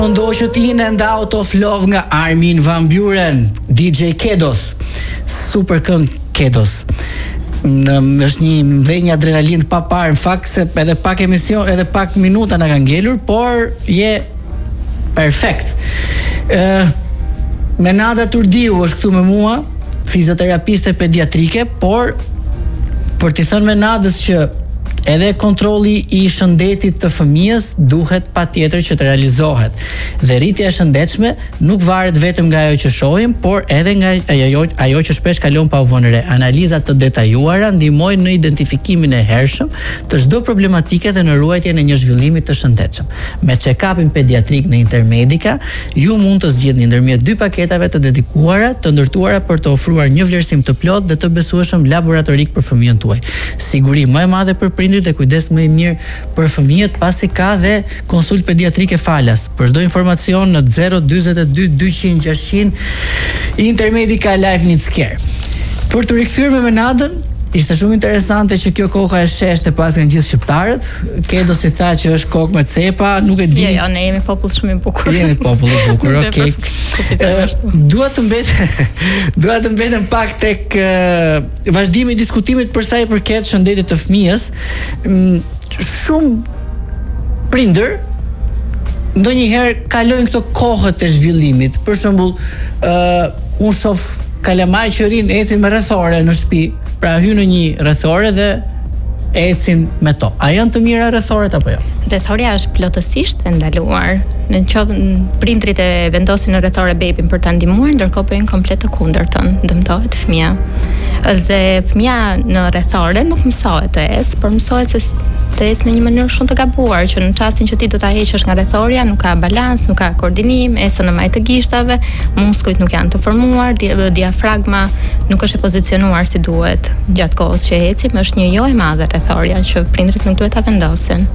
Ndoqët In and Out of Love nga Armin van Buuren, DJ Kedos. Super këngë Kedos. Është një mdhenjë adrenalin pa parë, në fakt se edhe pak emision, edhe pak minuta na ka ngelur, por je perfekt. Menada Turdiu është këtu me mua, fizioterapiste pediatrike, por për t'i thënë Menadës që edhe kontrolli I shëndetit të fëmijës duhet patjetër që të realizohet. Dhe rritja e shëndetshme nuk varet vetëm nga ajo që shohim, por edhe nga ajo që shpesh kalon pa u vënë re. Analizat të detajuara ndihmojnë në identifikimin e hershëm të çdo problematike dhe në ruajtjen e një zhvillimi të shëndetshëm. Me check-upin pediatrik në Intermedica, ju mund të zgjidhni ndërmjet dy paketave të dedikuara, të ndërtuara për të ofruar një vlerësim të plotë dhe të besueshëm laboratorik për fëmijën tuaj. Siguri më e madhe për dhe kujdes më I mirë për fëmijët, pasi ka dhe konsult pediatrike falas. Për çdo informacion në 042 200 600 Intermedica Life Needs Care. Për të rikthyer me Menadën, ishte shumë interesante që kjo koka e sheshte pas nga gjithë shqiptarët. Kedo si tha që është kokë me cepa, nuk e di. Jo, ne jemi popull shumë I bukur. Jemi popull I bukur, okay. Dua të mbetem pak tek vazhdimi I diskutimit për sa I përket shëndetit të fëmijës. Shumë prindër ndonjëherë kalojnë këto kohët e zhvillimit. Për shembull, unë shoh kalamaj që rinë ecin me rrethore në shtëpi. Pra hyn në një rrethore dhe ecin me to. A janë të mira rrethoret apo jo? Rrethoria është plotësisht e ndaluar. Në qoftë prindrit e vendosin në rrethore bebin për ta ndihmuar, ndërkohë bëjnë komplet të kundërtën, dëmtohet fëmia. Dhe fëmia në rrethore nuk mësohet të ecë, por mësohet se të ecë në një mënyrë shumë të gabuar, që në çastin që ti do ta heqësh nga rrethoria, nuk ka balans, nuk ka koordinim, ecën në majtë të gishtave, muskujt nuk janë të formuar, diafragma nuk është e pozicionuar si duhet gjatë kohës që ecim, është një jo e madhe rrethoria që prindrit nuk duhet ta vendosin.